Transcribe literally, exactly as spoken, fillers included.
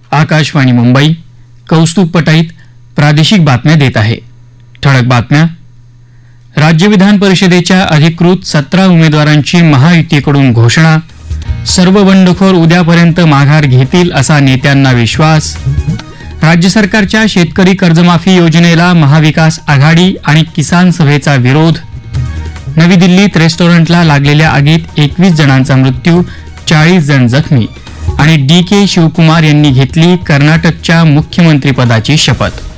आकाशवाणी मुंबई कौस्तुभ पटाईत प्रादेशिक बातम्या देत आहे. ठळक बातम्या. राज्य विधान परिषदेच्या अधिकृत सतरा उमेदवारांची महायुतीकडून घोषणा. सर्व बंडखोर उद्यापर्यंत माघार घेतील असा नेत्यांना विश्वास. राज्य सरकारच्या शेतकरी कर्जमाफी योजनेला महाविकास आघाडी आणि किसान सभेचा विरोध. नवी दिल्लीत रेस्टॉरंटला लागलेल्या आगीत एकवीस जणांचा मृत्यू, चाळीस जण जखमी. आणि डी के शिवकुमार यांनी घेतली कर्नाटकच्या मुख्यमंत्रीपदाची शपथ.